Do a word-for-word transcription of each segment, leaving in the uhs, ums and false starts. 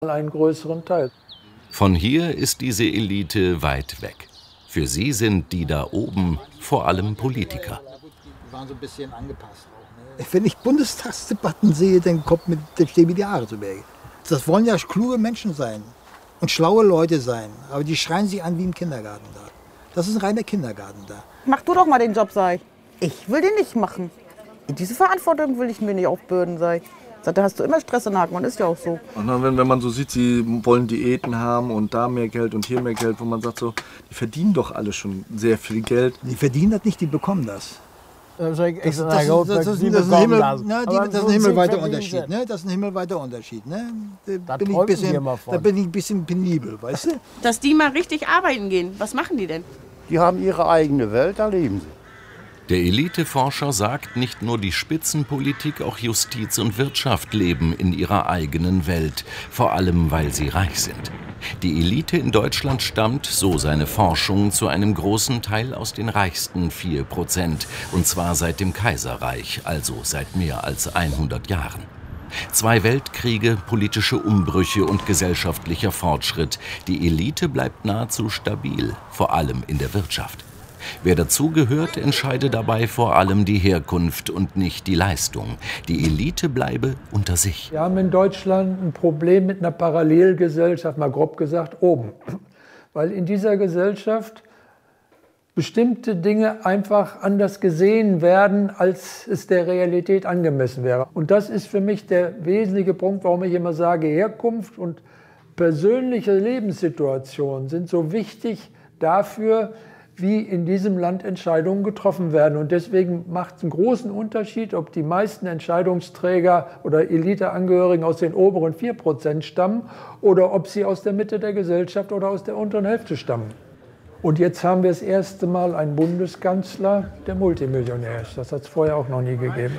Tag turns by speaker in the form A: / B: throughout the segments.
A: einen größeren Teil.
B: Von hier ist diese Elite weit weg. Für sie sind die da oben vor allem Politiker.
C: Die waren so ein bisschen angepasst. Wenn ich Bundestagsdebatten sehe, dann, kommt mit, dann stehen mir die Haare zu Berge. Das wollen ja kluge Menschen sein und schlaue Leute sein. Aber die schreien sich an wie im Kindergarten da. Das ist ein reiner Kindergarten da.
D: Mach du doch mal den Job, sag ich. Ich will den nicht machen. Diese Verantwortung will ich mir nicht aufbürden, sag ich. Da hast du immer Stress in Haken, man ist ja auch so.
E: Und dann, wenn, wenn man so sieht, sie wollen Diäten haben und da mehr Geld und hier mehr Geld, wo man sagt so, die verdienen doch alle schon sehr viel Geld.
C: Die verdienen das nicht, die bekommen das.
A: Das, das, das,
C: Das, das, das, das, das ist ein Himmel, na, die, das ist ein himmelweiter Unterschied. Ne? Das ist ein himmelweiter Unterschied. Ne? Da, bin ich ein bisschen, da bin ich ein bisschen penibel, weißt du?
F: Dass die mal richtig arbeiten gehen, was machen die denn?
G: Die haben ihre eigene Welt, da leben sie.
B: Der Eliteforscher sagt, nicht nur die Spitzenpolitik, auch Justiz und Wirtschaft leben in ihrer eigenen Welt, vor allem weil sie reich sind. Die Elite in Deutschland stammt, so seine Forschung, zu einem großen Teil aus den reichsten vier Prozent, und zwar seit dem Kaiserreich, also seit mehr als hundert Jahren. Zwei Weltkriege, politische Umbrüche und gesellschaftlicher Fortschritt. Die Elite bleibt nahezu stabil, vor allem in der Wirtschaft. Wer dazugehört, entscheide dabei vor allem die Herkunft und nicht die Leistung. Die Elite bleibe unter sich.
A: Wir haben in Deutschland ein Problem mit einer Parallelgesellschaft, mal grob gesagt, oben. Weil in dieser Gesellschaft bestimmte Dinge einfach anders gesehen werden, als es der Realität angemessen wäre. Und das ist für mich der wesentliche Punkt, warum ich immer sage, Herkunft und persönliche Lebenssituationen sind so wichtig dafür, wie in diesem Land Entscheidungen getroffen werden. Und deswegen macht es einen großen Unterschied, ob die meisten Entscheidungsträger oder Eliteangehörigen aus den oberen vier Prozent stammen oder ob sie aus der Mitte der Gesellschaft oder aus der unteren Hälfte stammen. Und jetzt haben wir das erste Mal einen Bundeskanzler, der Multimillionär ist. Das hat es vorher auch noch nie gegeben.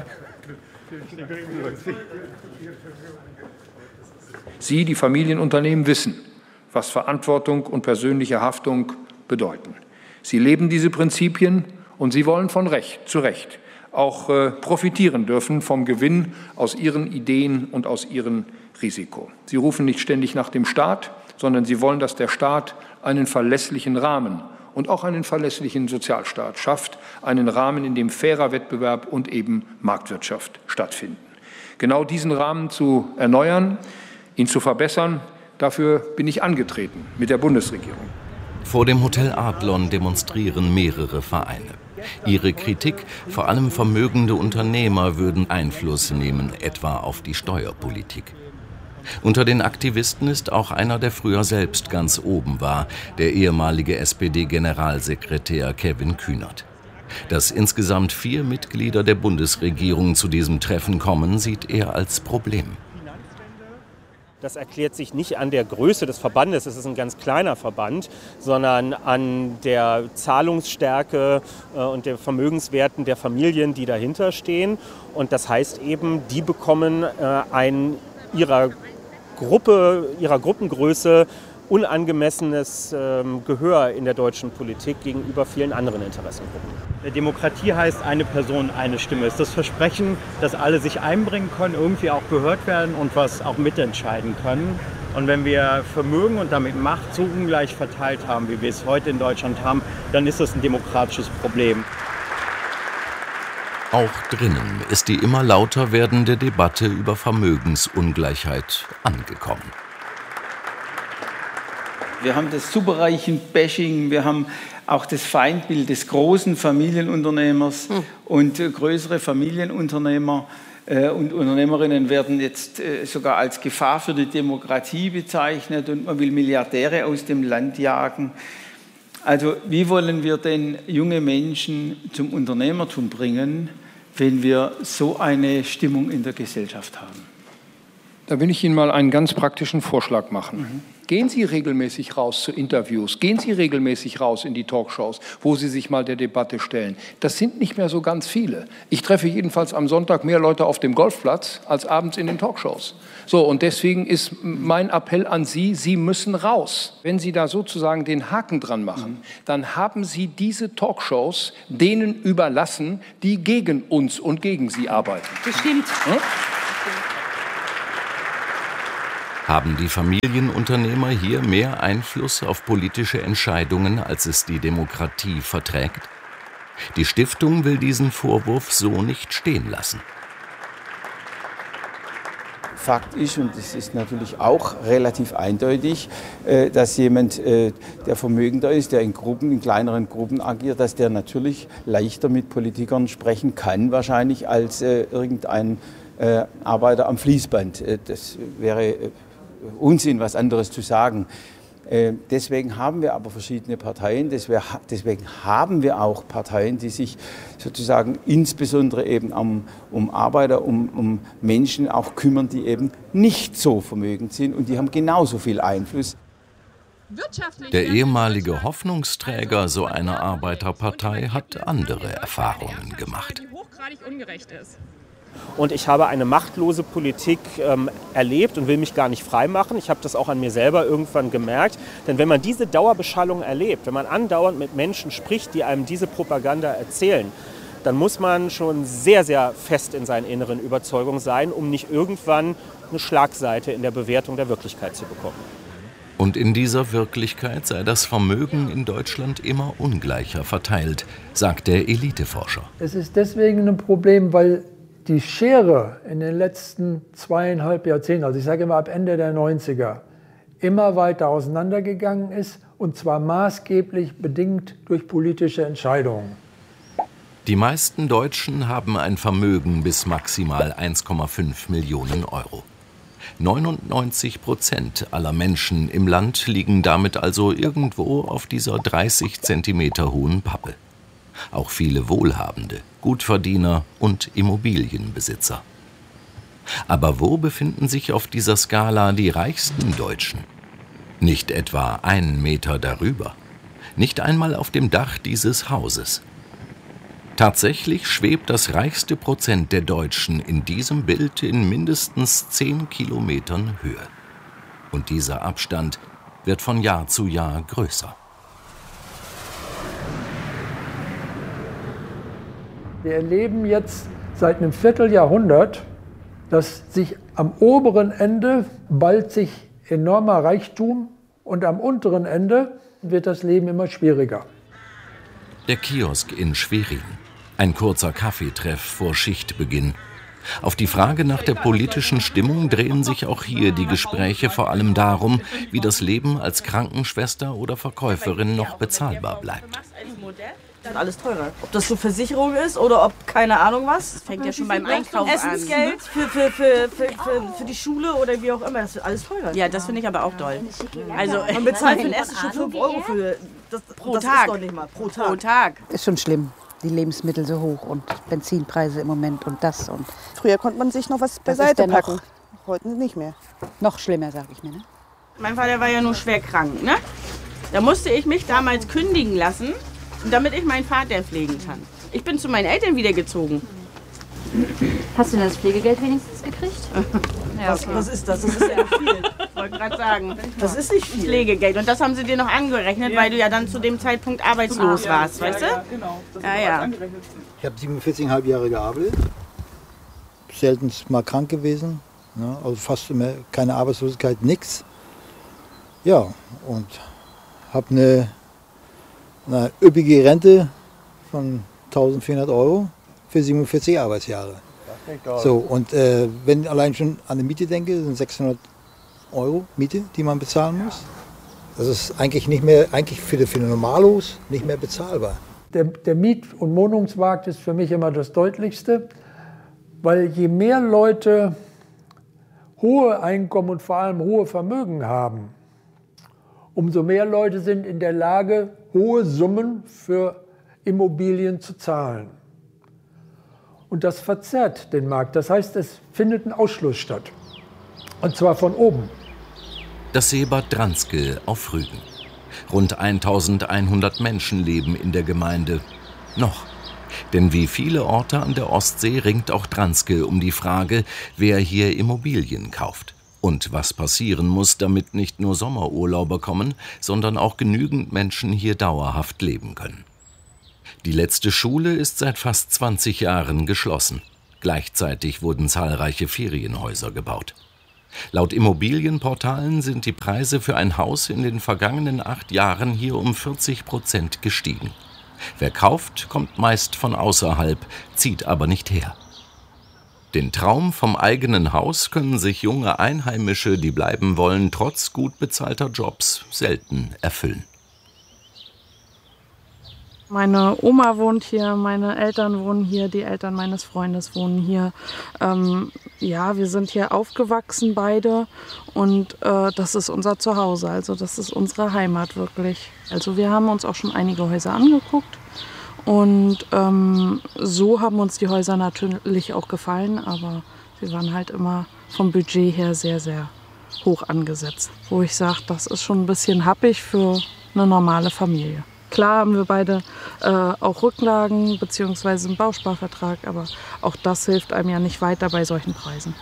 H: Sie, die Familienunternehmen, wissen, was Verantwortung und persönliche Haftung bedeuten. Sie leben diese Prinzipien und sie wollen von Recht, zu Recht, auch äh, profitieren dürfen vom Gewinn aus ihren Ideen und aus ihrem Risiko. Sie rufen nicht ständig nach dem Staat, sondern sie wollen, dass der Staat einen verlässlichen Rahmen und auch einen verlässlichen Sozialstaat schafft, einen Rahmen, in dem fairer Wettbewerb und eben Marktwirtschaft stattfinden. Genau diesen Rahmen zu erneuern, ihn zu verbessern, dafür bin ich angetreten mit der Bundesregierung.
B: Vor dem Hotel Adlon demonstrieren mehrere Vereine. Ihre Kritik, vor allem vermögende Unternehmer würden Einfluss nehmen, etwa auf die Steuerpolitik. Unter den Aktivisten ist auch einer, der früher selbst ganz oben war, der ehemalige S P D-Generalsekretär Kevin Kühnert. Dass insgesamt vier Mitglieder der Bundesregierung zu diesem Treffen kommen, sieht er als Problem.
I: Das erklärt sich nicht an der Größe des Verbandes, es ist ein ganz kleiner Verband, sondern an der Zahlungsstärke und den Vermögenswerten der Familien, die dahinter stehen. Und das heißt eben, die bekommen ein ihrer Gruppe, ihrer Gruppengröße unangemessenes ähm, Gehör in der deutschen Politik gegenüber vielen anderen Interessengruppen.
J: Demokratie heißt eine Person, eine Stimme. Es ist das Versprechen, dass alle sich einbringen können, irgendwie auch gehört werden und was auch mitentscheiden können. Und wenn wir Vermögen und damit Macht so ungleich verteilt haben, wie wir es heute in Deutschland haben, dann ist das ein demokratisches Problem.
B: Auch drinnen ist die immer lauter werdende Debatte über Vermögensungleichheit angekommen.
K: Wir haben das Superreichen-Bashing, wir haben auch das Feindbild des großen Familienunternehmers hm. und äh, größere Familienunternehmer äh, und Unternehmerinnen werden jetzt äh, sogar als Gefahr für die Demokratie bezeichnet und man will Milliardäre aus dem Land jagen. Also wie wollen wir denn junge Menschen zum Unternehmertum bringen, wenn wir so eine Stimmung in der Gesellschaft haben?
H: Da will ich Ihnen mal einen ganz praktischen Vorschlag machen. Mhm. Gehen Sie regelmäßig raus zu Interviews, gehen Sie regelmäßig raus in die Talkshows, wo Sie sich mal der Debatte stellen. Das sind nicht mehr so ganz viele. Ich treffe jedenfalls am Sonntag mehr Leute auf dem Golfplatz als abends in den Talkshows. So, und deswegen ist mein Appell an Sie, Sie müssen raus. Wenn Sie da sozusagen den Haken dran machen, mhm. dann haben Sie diese Talkshows denen überlassen, die gegen uns und gegen Sie arbeiten.
F: Bestimmt. Hm?
B: Haben die Familienunternehmer hier mehr Einfluss auf politische Entscheidungen, als es die Demokratie verträgt? Die Stiftung will diesen Vorwurf so nicht stehen lassen.
K: Fakt ist, und das ist natürlich auch relativ eindeutig, dass jemand, der vermögender ist, der in Gruppen, in kleineren Gruppen agiert, dass der natürlich leichter mit Politikern sprechen kann, wahrscheinlich, als irgendein Arbeiter am Fließband. Das wäre Unsinn, was anderes zu sagen. Deswegen haben wir aber verschiedene Parteien, deswegen haben wir auch Parteien, die sich sozusagen insbesondere eben um, um Arbeiter, um, um Menschen auch kümmern, die eben nicht so vermögend sind, und die haben genauso viel Einfluss.
B: Der ehemalige Hoffnungsträger so einer Arbeiterpartei hat andere Erfahrungen gemacht.
I: Und ich habe eine machtlose Politik ähm, erlebt und will mich gar nicht freimachen. Ich habe das auch an mir selber irgendwann gemerkt. Denn wenn man diese Dauerbeschallung erlebt, wenn man andauernd mit Menschen spricht, die einem diese Propaganda erzählen, dann muss man schon sehr, sehr fest in seinen inneren Überzeugungen sein, um nicht irgendwann eine Schlagseite in der Bewertung der Wirklichkeit zu bekommen.
B: Und in dieser Wirklichkeit sei das Vermögen in Deutschland immer ungleicher verteilt, sagt der Eliteforscher.
A: Es ist deswegen ein Problem, weil die Schere in den letzten zweieinhalb Jahrzehnten, also ich sage immer ab Ende der neunziger, immer weiter auseinandergegangen ist, und zwar maßgeblich bedingt durch politische Entscheidungen.
B: Die meisten Deutschen haben ein Vermögen bis maximal eins Komma fünf Millionen Euro. neunundneunzig Prozent aller Menschen im Land liegen damit also irgendwo auf dieser dreißig Zentimeter hohen Pappe. Auch viele Wohlhabende, Gutverdiener und Immobilienbesitzer. Aber wo befinden sich auf dieser Skala die reichsten Deutschen? Nicht etwa einen Meter darüber. Nicht einmal auf dem Dach dieses Hauses. Tatsächlich schwebt das reichste Prozent der Deutschen in diesem Bild in mindestens zehn Kilometern Höhe. Und dieser Abstand wird von Jahr zu Jahr größer.
A: Wir erleben jetzt seit einem Vierteljahrhundert, dass sich am oberen Ende ballt sich enormer Reichtum und am unteren Ende wird das Leben immer schwieriger.
B: Der Kiosk in Schwerin. Ein kurzer Kaffeetreff vor Schichtbeginn. Auf die Frage nach der politischen Stimmung drehen sich auch hier die Gespräche vor allem darum, wie das Leben als Krankenschwester oder Verkäuferin noch bezahlbar bleibt.
L: Alles teurer. Ob das so Versicherung ist oder ob keine Ahnung was. Das
F: fängt ja schon beim Einkauf an.
L: Essensgeld für, für, für, für, für, für die Schule oder wie auch immer. Das wird alles teurer.
F: Ja, das finde ich aber auch doll. Also,
L: man bezahlt für ein Essen schon fünf Euro für das,
F: pro
L: das
F: Tag.
L: Ist doch nicht mal pro Tag.
F: Pro Tag.
D: Ist schon schlimm. Die Lebensmittel so hoch und Benzinpreise im Moment und das. Und
M: früher konnte man sich noch was beiseite packen. Heute nicht mehr.
D: Noch schlimmer, sag ich mir. Ne?
F: Mein Vater war ja nur schwer krank. Ne? Da musste ich mich damals kündigen lassen, damit ich meinen Vater pflegen kann. Ich bin zu meinen Eltern wieder gezogen.
N: Hast du denn das Pflegegeld wenigstens gekriegt?
L: Ja, okay. was, was ist das? Das ist ja nicht viel.
F: Ich wollte gerade sagen.
L: Das ist nicht viel.
F: Pflegegeld. Und das haben sie dir noch angerechnet, ja, weil du ja dann zu dem Zeitpunkt arbeitslos
L: ja,
F: warst,
L: ja,
F: weißt du?
L: Ja, genau. Das
F: ja, ja.
C: Ich habe siebenundvierzig Komma fünf Jahre gearbeitet. Selten mal krank gewesen. Ja, also fast immer keine Arbeitslosigkeit, nichts. Ja, und habe eine, eine üppige Rente von eintausendvierhundert Euro für siebenundvierzig Arbeitsjahre. So, und äh, wenn ich allein schon an die Miete denke, sind sechshundert Euro Miete, die man bezahlen muss. Das ist eigentlich nicht mehr, eigentlich für die, für die Normalos nicht mehr bezahlbar.
A: Der, der Miet- und Wohnungsmarkt ist für mich immer das Deutlichste, weil je mehr Leute hohe Einkommen und vor allem hohe Vermögen haben, umso mehr Leute sind in der Lage, hohe Summen für Immobilien zu zahlen. Und das verzerrt den Markt. Das heißt, es findet ein Ausschluss statt. Und zwar von oben.
B: Das Seebad Dranske auf Rügen. Rund eintausendeinhundert Menschen leben in der Gemeinde. Noch. Denn wie viele Orte an der Ostsee ringt auch Dranske um die Frage, wer hier Immobilien kauft. Und was passieren muss, damit nicht nur Sommerurlauber kommen, sondern auch genügend Menschen hier dauerhaft leben können. Die letzte Schule ist seit fast zwanzig Jahren geschlossen. Gleichzeitig wurden zahlreiche Ferienhäuser gebaut. Laut Immobilienportalen sind die Preise für ein Haus in den vergangenen acht Jahren hier um vierzig Prozent gestiegen. Wer kauft, kommt meist von außerhalb, zieht aber nicht her. Den Traum vom eigenen Haus können sich junge Einheimische, die bleiben wollen, trotz gut bezahlter Jobs selten erfüllen.
O: Meine Oma wohnt hier, meine Eltern wohnen hier, die Eltern meines Freundes wohnen hier. Ähm, ja, wir sind hier aufgewachsen beide und äh, das ist unser Zuhause, also das ist unsere Heimat wirklich. Also wir haben uns auch schon einige Häuser angeguckt und ähm, so haben uns die Häuser natürlich auch gefallen, aber sie waren halt immer vom Budget her sehr, sehr hoch angesetzt. Wo ich sage, das ist schon ein bisschen happig für eine normale Familie. Klar haben wir beide äh, auch Rücklagen bzw. einen Bausparvertrag, aber auch das hilft einem ja nicht weiter bei solchen Preisen.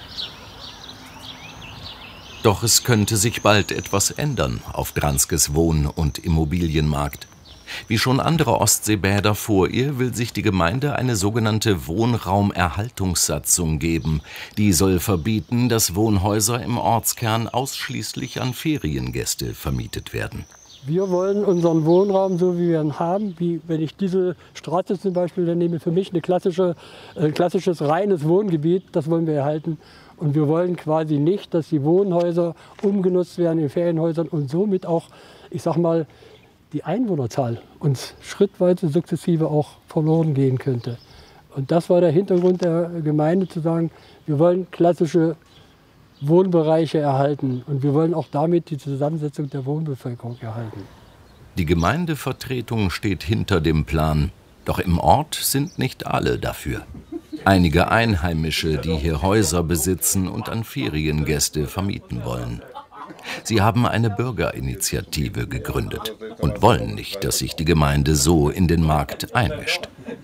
B: Doch es könnte sich bald etwas ändern auf Dranskes Wohn- und Immobilienmarkt. Wie schon andere Ostseebäder vor ihr will sich die Gemeinde eine sogenannte Wohnraumerhaltungssatzung geben. Die soll verbieten, dass Wohnhäuser im Ortskern ausschließlich an Feriengäste vermietet werden.
P: Wir wollen unseren Wohnraum, so wie wir ihn haben, wie wenn ich diese Straße zum Beispiel dann nehme, für mich eine klassische, ein klassisches reines Wohngebiet, das wollen wir erhalten. Und wir wollen quasi nicht, dass die Wohnhäuser umgenutzt werden in Ferienhäusern und somit auch, ich sag mal, die Einwohnerzahl uns schrittweise sukzessive auch verloren gehen könnte. Und das war der Hintergrund der Gemeinde, zu sagen, wir wollen klassische Wohnbereiche erhalten und wir wollen auch damit die Zusammensetzung der Wohnbevölkerung erhalten.
B: Die Gemeindevertretung steht hinter dem Plan, doch im Ort sind nicht alle dafür. Einige Einheimische, die hier Häuser besitzen und an Feriengäste vermieten wollen. Sie haben eine Bürgerinitiative gegründet und wollen nicht, dass sich die Gemeinde so in den Markt einmischt.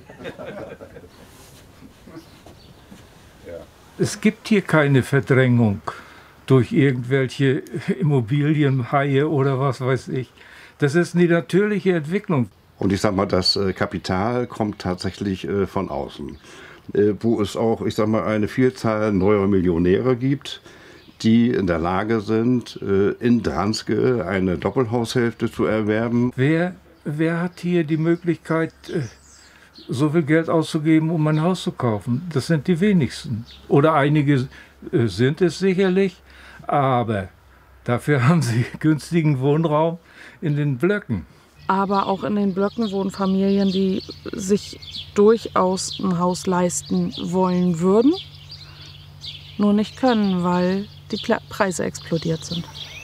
Q: Es gibt hier keine Verdrängung durch irgendwelche Immobilienhaie oder was weiß ich. Das ist eine natürliche Entwicklung.
G: Und ich sag mal, das Kapital kommt tatsächlich von außen, wo es auch, ich sag mal, eine Vielzahl neuer Millionäre gibt, die in der Lage sind, in Dranske eine Doppelhaushälfte zu erwerben.
Q: Wer, wer hat hier die Möglichkeit, so viel Geld auszugeben, um ein Haus zu kaufen? Das sind die wenigsten. Oder einige äh, sind es sicherlich, aber dafür haben sie günstigen Wohnraum in den Blöcken.
O: Aber auch in den Blöcken wohnen Familien, die sich durchaus ein Haus leisten wollen würden, nur nicht können, weil die Preise explodiert sind.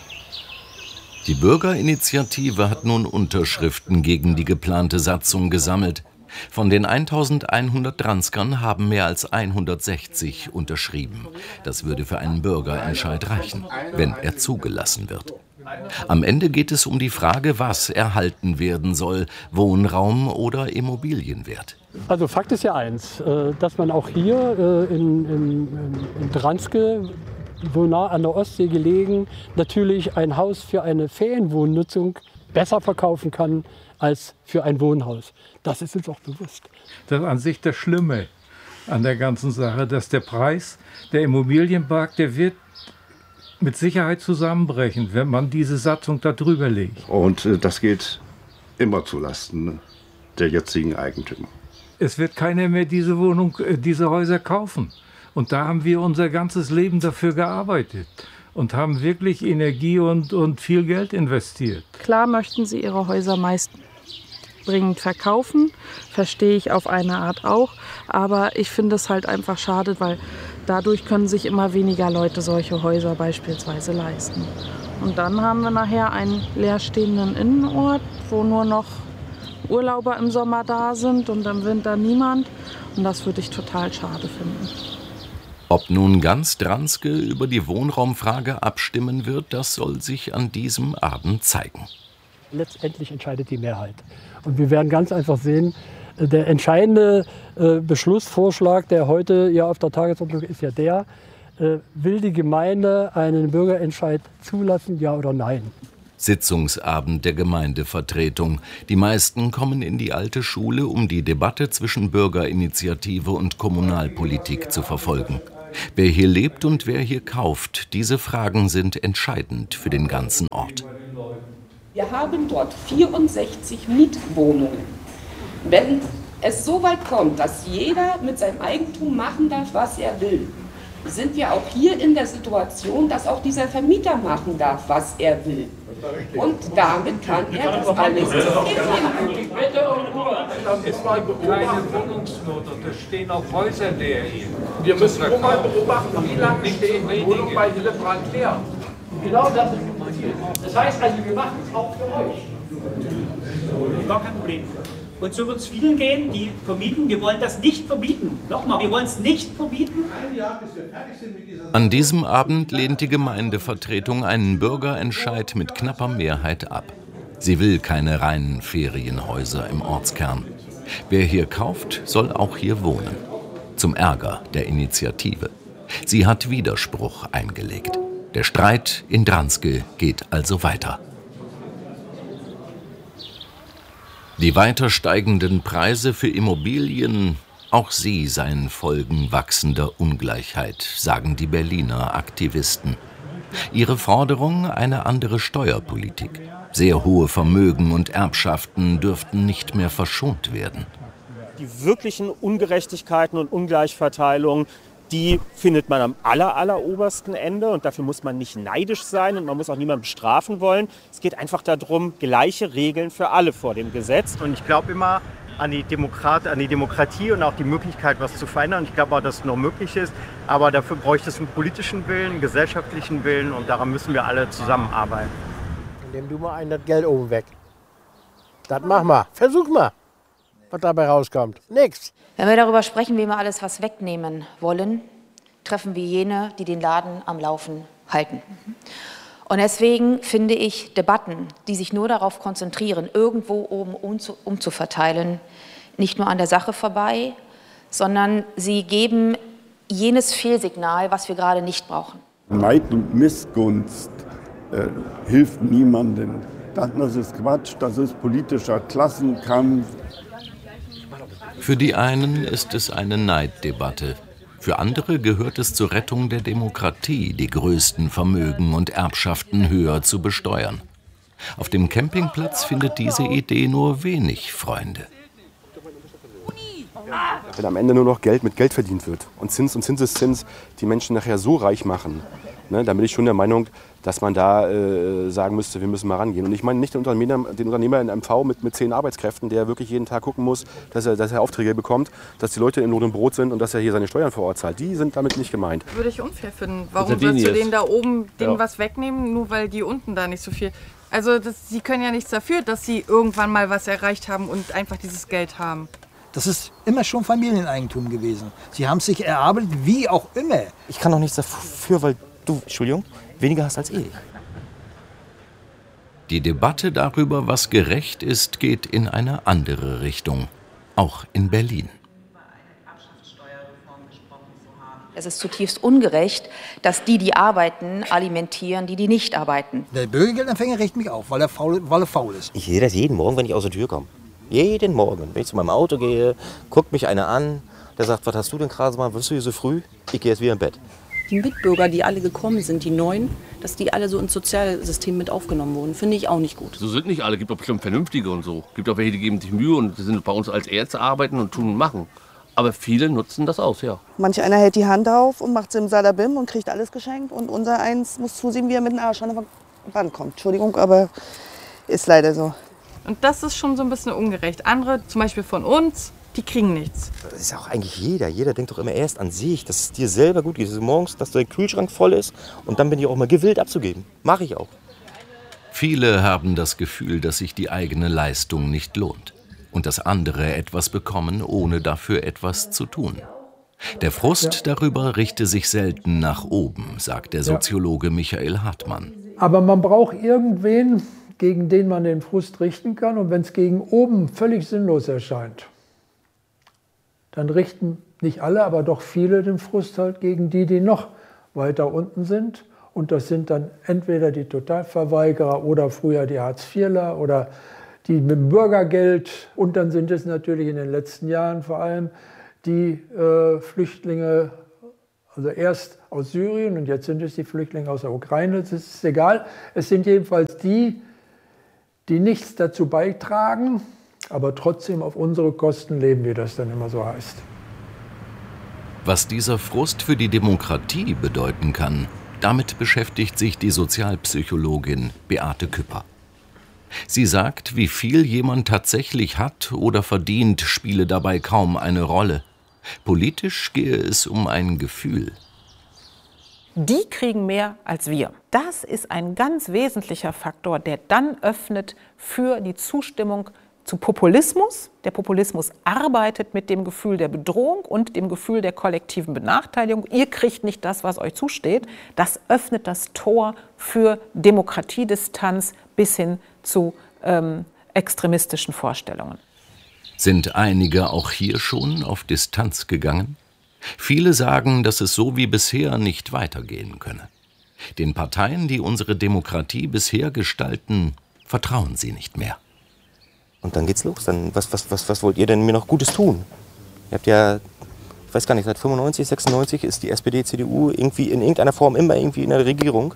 B: Die Bürgerinitiative hat nun Unterschriften gegen die geplante Satzung gesammelt. Von den eintausendeinhundert Dranskern haben mehr als hundertsechzig unterschrieben. Das würde für einen Bürgerentscheid reichen, wenn er zugelassen wird. Am Ende geht es um die Frage, was erhalten werden soll, Wohnraum oder Immobilienwert.
P: Also Fakt ist ja eins, dass man auch hier in, in, in Dranske, so nah an der Ostsee gelegen, natürlich ein Haus für eine Ferienwohnnutzung besser verkaufen kann als für ein Wohnhaus. Das ist uns auch bewusst.
Q: Das ist an sich das Schlimme an der ganzen Sache, dass der Preis, der Immobilienmarkt, der wird mit Sicherheit zusammenbrechen, wenn man diese Satzung da drüber legt.
G: Und äh, das geht immer zulasten der jetzigen Eigentümer.
Q: Es wird keiner mehr diese Wohnung, äh, diese Häuser kaufen. Und da haben wir unser ganzes Leben dafür gearbeitet und haben wirklich Energie und, und viel Geld investiert.
O: Klar möchten sie ihre Häuser meist dringend verkaufen, verstehe ich auf eine Art auch, aber ich finde es halt einfach schade, weil dadurch können sich immer weniger Leute solche Häuser beispielsweise leisten. Und dann haben wir nachher einen leerstehenden Innenort, wo nur noch Urlauber im Sommer da sind und im Winter niemand. Und das würde ich total schade finden.
B: Ob nun ganz Dranske über die Wohnraumfrage abstimmen wird, das soll sich an diesem Abend zeigen.
P: Letztendlich entscheidet die Mehrheit. Und wir werden ganz einfach sehen, der entscheidende äh, Beschlussvorschlag, der heute ja auf der Tagesordnung ist, ja der, äh, will die Gemeinde einen Bürgerentscheid zulassen, ja oder nein?
B: Sitzungsabend der Gemeindevertretung. Die meisten kommen in die alte Schule, um die Debatte zwischen Bürgerinitiative und Kommunalpolitik zu verfolgen. Wer hier lebt und wer hier kauft, diese Fragen sind entscheidend für den ganzen Ort.
R: Wir haben dort vierundsechzig Mietwohnungen. Wenn es so weit kommt, dass jeder mit seinem Eigentum machen darf, was er will, sind wir auch hier in der Situation, dass auch dieser Vermieter machen darf, was er will. Und damit kann er das alles
Q: Bitte und Ruhe. Es war keine Wohnungsnot und es stehen auch Häuser leer hier.
S: Wir müssen nur mal beobachten, wie lange stehen die Wohnungen bei Hillebrand leer.
T: Genau das ist passiert. Das heißt also, wir machen es auch für euch.
U: Gar kein Problem. Und so wird es vielen gehen, die vermieten. Wir wollen das nicht verbieten. Nochmal, wir wollen es nicht verbieten.
B: An diesem Abend lehnt die Gemeindevertretung einen Bürgerentscheid mit knapper Mehrheit ab. Sie will keine reinen Ferienhäuser im Ortskern. Wer hier kauft, soll auch hier wohnen. Zum Ärger der Initiative. Sie hat Widerspruch eingelegt. Der Streit in Dranske geht also weiter. Die weiter steigenden Preise für Immobilien, auch sie seien Folgen wachsender Ungleichheit, sagen die Berliner Aktivisten. Ihre Forderung eine andere Steuerpolitik. Sehr hohe Vermögen und Erbschaften dürften nicht mehr verschont werden.
I: Die wirklichen Ungerechtigkeiten und Ungleichverteilungen, die findet man am aller, allerobersten Ende und dafür muss man nicht neidisch sein und man muss auch niemanden bestrafen wollen. Es geht einfach darum, gleiche Regeln für alle vor dem Gesetz.
J: Und ich glaube immer an die, Demokrat, an die Demokratie und auch die Möglichkeit, was zu verändern. Ich glaube auch, dass es noch möglich ist, aber dafür bräuchte es einen politischen Willen, einen gesellschaftlichen Willen und daran müssen wir alle zusammenarbeiten.
V: Nimm du mal ein das Geld oben weg. Das mach mal, versuch mal, was dabei rauskommt. Nix.
N: Wenn wir darüber sprechen, wie wir alles was wegnehmen wollen, treffen wir jene, die den Laden am Laufen halten. Und deswegen finde ich Debatten, die sich nur darauf konzentrieren, irgendwo oben umzuverteilen, nicht nur an der Sache vorbei, sondern sie geben jenes Fehlsignal, was wir gerade nicht brauchen.
W: Neid und Missgunst äh, hilft niemandem. Das ist Quatsch, das ist politischer Klassenkampf.
B: Für die einen ist es eine Neiddebatte. Für andere gehört es zur Rettung der Demokratie, die größten Vermögen und Erbschaften höher zu besteuern. Auf dem Campingplatz findet diese Idee nur wenig Freunde.
X: Wenn am Ende nur noch Geld mit Geld verdient wird und Zins und Zinseszins die Menschen nachher so reich machen, ne, dann bin ich schon der Meinung, dass man da äh, sagen müsste, wir müssen mal rangehen. Und ich meine nicht den Unternehmer, den Unternehmer in M V mit, mit zehn Arbeitskräften, der wirklich jeden Tag gucken muss, dass er, dass er Aufträge bekommt, dass die Leute in Lohn und Brot sind und dass er hier seine Steuern vor Ort zahlt. Die sind damit nicht gemeint.
O: Würde ich unfair finden. Warum sollst du denen da oben denen ja. was wegnehmen, nur weil die unten da nicht so viel... Also das, sie können ja nichts dafür, dass sie irgendwann mal was erreicht haben und einfach dieses Geld haben.
C: Das ist immer schon Familieneigentum gewesen. Sie haben es sich erarbeitet, wie auch immer.
Y: Ich kann doch nichts dafür, weil du, Entschuldigung, weniger hast als ich.
B: Die Debatte darüber, was gerecht ist, geht in eine andere Richtung. Auch in Berlin.
N: Es ist zutiefst ungerecht, dass die, die arbeiten, alimentieren, die, die nicht arbeiten.
C: Der Bürgergeldempfänger regt mich auf, weil er faul, weil er faul ist.
Y: Ich sehe das jeden Morgen, wenn ich aus der Tür komme. Jeden Morgen. Wenn ich zu meinem Auto gehe, guckt mich einer an, der sagt, was hast du denn gerade mal, wirst du hier so früh? Ich gehe jetzt wieder ins Bett.
L: Die Mitbürger, die alle gekommen sind, die Neuen, dass die alle so ins Sozialsystem mit aufgenommen wurden, finde ich auch nicht gut.
Z: So sind nicht alle, gibt auch bestimmt Vernünftige und so. Gibt auch welche, die geben sich Mühe und sind bei uns als Ärzte arbeiten und tun und machen. Aber viele nutzen das aus, ja.
M: Manch einer hält die Hand auf und macht Simsalabim und kriegt alles geschenkt und unser Eins muss zusehen, wie er mit dem Arsch an der Wand kommt. Entschuldigung, aber ist leider so.
O: Und das ist schon so ein bisschen ungerecht. Andere, zum Beispiel von uns, die kriegen nichts.
Y: Das ist auch eigentlich jeder. Jeder denkt doch immer erst an sich, dass es dir selber gut geht. Dass morgens, dass der Kühlschrank voll ist und dann bin ich auch mal gewillt abzugeben. Mache ich auch.
B: Viele haben das Gefühl, dass sich die eigene Leistung nicht lohnt und dass andere etwas bekommen, ohne dafür etwas zu tun. Der Frust ja. darüber richte sich selten nach oben, sagt der Soziologe ja. Michael Hartmann.
A: Aber man braucht irgendwen, gegen den man den Frust richten kann. Und wenn es gegen oben völlig sinnlos erscheint, dann richten nicht alle, aber doch viele den Frust halt gegen die, die noch weiter unten sind. Und das sind dann entweder die Totalverweigerer oder früher die Hartz-Vierler oder die mit dem Bürgergeld. Und dann sind es natürlich in den letzten Jahren vor allem die äh, Flüchtlinge Also erst aus Syrien und jetzt sind es die Flüchtlinge aus der Ukraine. Das ist egal. Es sind jedenfalls die, die nichts dazu beitragen, aber trotzdem auf unsere Kosten leben, wie das dann immer so heißt.
B: Was dieser Frust für die Demokratie bedeuten kann, damit beschäftigt sich die Sozialpsychologin Beate Küpper. Sie sagt, wie viel jemand tatsächlich hat oder verdient, spiele dabei kaum eine Rolle. Politisch gehe es um ein Gefühl.
D: Die kriegen mehr als wir. Das ist ein ganz wesentlicher Faktor, der dann öffnet für die Zustimmung zu Populismus. Der Populismus arbeitet mit dem Gefühl der Bedrohung und dem Gefühl der kollektiven Benachteiligung. Ihr kriegt nicht das, was euch zusteht. Das öffnet das Tor für Demokratiedistanz bis hin zu ähm, extremistischen Vorstellungen.
B: Sind einige auch hier schon auf Distanz gegangen? Viele sagen, dass es so wie bisher nicht weitergehen könne. Den Parteien, die unsere Demokratie bisher gestalten, vertrauen sie nicht mehr.
Y: Und dann geht's los. Dann, was, was, was, was wollt ihr denn mir noch Gutes tun? Ihr habt ja, ich weiß gar nicht, seit fünfundneunzig, sechsundneunzig ist die S P D, C D U irgendwie in irgendeiner Form immer irgendwie in der Regierung.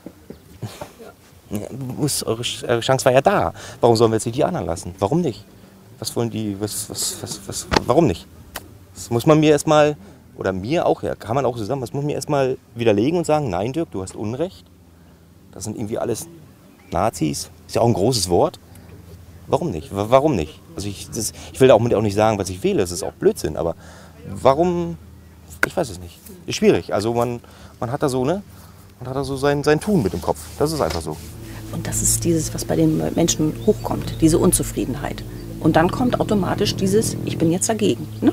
Y: Ja, muss, eure, eure Chance war ja da. Warum sollen wir jetzt nicht die anderen lassen? Warum nicht? Was wollen die, was, was, was, was, warum nicht? Das muss man mir erstmal, oder mir auch, ja, kann man auch zusammen, das muss man mir erstmal widerlegen und sagen, nein Dirk, du hast Unrecht. Das sind irgendwie alles Nazis. Ist ja auch ein großes Wort. Warum nicht? Warum nicht? Also ich, das, ich will auch, auch nicht sagen, was ich wähle, das ist auch Blödsinn, aber warum, ich weiß es nicht. Ist schwierig, also man, man hat da so, ne, man hat da so sein, sein Tun mit dem Kopf, das ist einfach so.
L: Und das ist dieses, was bei den Menschen hochkommt, diese Unzufriedenheit. Und dann kommt automatisch dieses, ich bin jetzt dagegen, ne?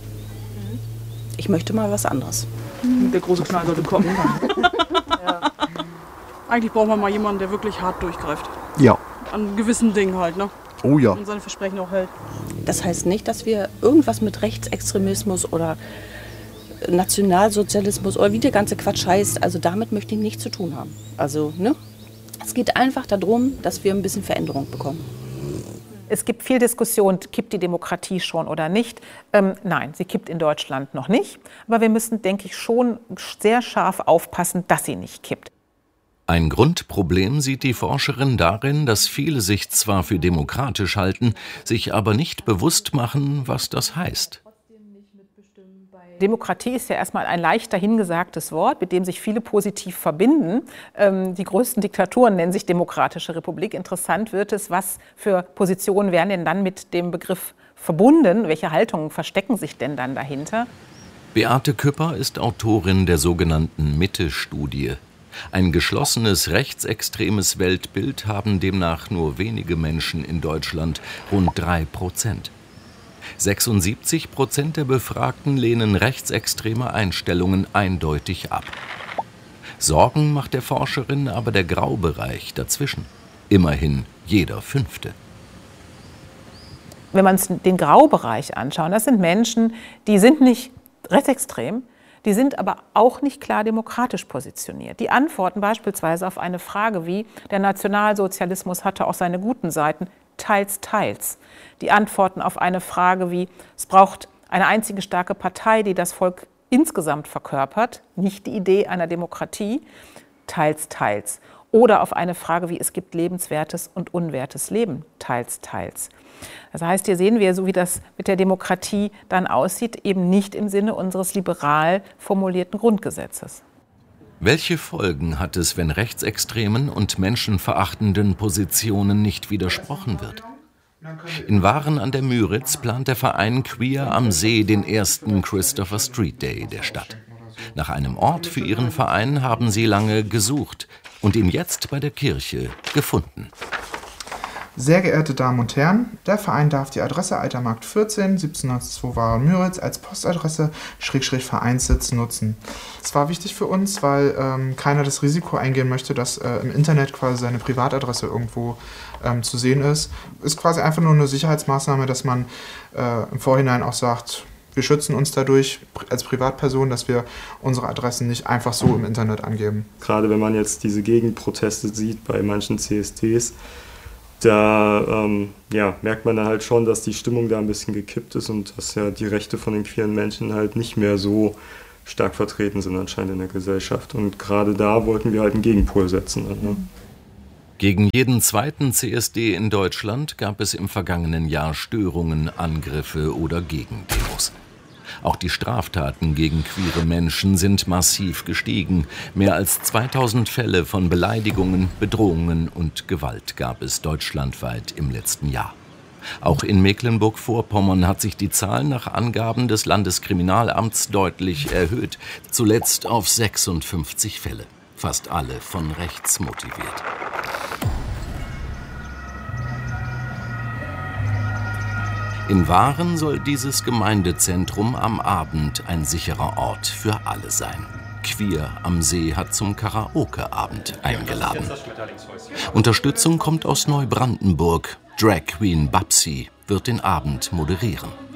L: Ich möchte mal was anderes.
O: Der große Knall sollte kommen. Ja. Eigentlich braucht man mal jemanden, der wirklich hart durchgreift.
C: Ja.
O: An gewissen Dingen halt, ne?
C: Oh ja.
O: Und seine Versprechen auch hält.
L: Das heißt nicht, dass wir irgendwas mit Rechtsextremismus oder Nationalsozialismus oder wie der ganze Quatsch heißt, also damit möchte ich nichts zu tun haben. Also, ne? Es geht einfach darum, dass wir ein bisschen Veränderung bekommen.
D: Es gibt viel Diskussion, kippt die Demokratie schon oder nicht? Ähm, nein, sie kippt in Deutschland noch nicht. Aber wir müssen, denke ich, schon sehr scharf aufpassen, dass sie nicht kippt.
B: Ein Grundproblem sieht die Forscherin darin, dass viele sich zwar für demokratisch halten, sich aber nicht bewusst machen, was das heißt.
D: Demokratie ist ja erstmal ein leicht dahingesagtes Wort, mit dem sich viele positiv verbinden. Ähm, die größten Diktaturen nennen sich Demokratische Republik. Interessant wird es, was für Positionen werden denn dann mit dem Begriff verbunden? Welche Haltungen verstecken sich denn dann dahinter?
B: Beate Küpper ist Autorin der sogenannten Mitte-Studie. Ein geschlossenes rechtsextremes Weltbild haben demnach nur wenige Menschen in Deutschland, rund drei Prozent. sechsundsiebzig Prozent der Befragten lehnen rechtsextreme Einstellungen eindeutig ab. Sorgen macht der Forscherin aber der Graubereich dazwischen. Immerhin jeder Fünfte.
D: Wenn wir uns den Graubereich anschauen, das sind Menschen, die sind nicht rechtsextrem, die sind aber auch nicht klar demokratisch positioniert. Die antworten beispielsweise auf eine Frage wie, der Nationalsozialismus hatte auch seine guten Seiten, teils, teils. Die antworten auf eine Frage wie, es braucht eine einzige starke Partei, die das Volk insgesamt verkörpert, nicht die Idee einer Demokratie, teils, teils. Oder auf eine Frage wie, es gibt lebenswertes und unwertes Leben, teils, teils. Das heißt, hier sehen wir, so wie das mit der Demokratie dann aussieht, eben nicht im Sinne unseres liberal formulierten Grundgesetzes.
B: Welche Folgen hat es, wenn rechtsextremen und menschenverachtenden Positionen nicht widersprochen wird? In Waren an der Müritz plant der Verein Queer am See den ersten Christopher Street Day der Stadt. Nach einem Ort für ihren Verein haben sie lange gesucht und ihn jetzt bei der Kirche gefunden.
E: Sehr geehrte Damen und Herren, der Verein darf die Adresse Alter Markt vierzehn, siebzehnhundertzwei Waren-Müritz als Postadresse Schrägstrich Vereinssitz nutzen. Es war wichtig für uns, weil ähm, keiner das Risiko eingehen möchte, dass äh, im Internet quasi seine Privatadresse irgendwo ähm, zu sehen ist. Ist quasi einfach nur eine Sicherheitsmaßnahme, dass man äh, im Vorhinein auch sagt, wir schützen uns dadurch als Privatperson, dass wir unsere Adressen nicht einfach so im Internet angeben.
F: Gerade wenn man jetzt diese Gegenproteste sieht bei manchen C S Ds, da ähm, ja, merkt man dann halt schon, dass die Stimmung da ein bisschen gekippt ist und dass ja die Rechte von den queeren Menschen halt nicht mehr so stark vertreten sind anscheinend in der Gesellschaft. Und gerade da wollten wir halt einen Gegenpol setzen. Ne?
B: Gegen jeden zweiten C S D in Deutschland gab es im vergangenen Jahr Störungen, Angriffe oder Gegendemos. Auch die Straftaten gegen queere Menschen sind massiv gestiegen. Mehr als zweitausend Fälle von Beleidigungen, Bedrohungen und Gewalt gab es deutschlandweit im letzten Jahr. Auch in Mecklenburg-Vorpommern hat sich die Zahl nach Angaben des Landeskriminalamts deutlich erhöht, zuletzt auf sechsundfünfzig Fälle, fast alle von rechts motiviert. In Waren soll dieses Gemeindezentrum am Abend ein sicherer Ort für alle sein. Queer am See hat zum Karaoke-Abend eingeladen. Unterstützung kommt aus Neubrandenburg. Drag Queen Babsi wird den Abend moderieren.